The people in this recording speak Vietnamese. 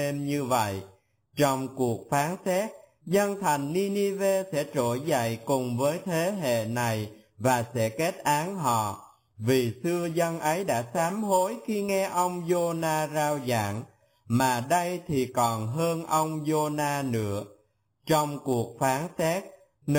như vậy. Trong cuộc phán xét, dân thành Ninive sẽ trỗi dậy cùng với thế hệ này và sẽ kết án họ, vì xưa dân ấy đã sám hối khi nghe ông Giô-na rao giảng, mà đây thì còn hơn ông Giô-na nữa. Trong cuộc phán xét,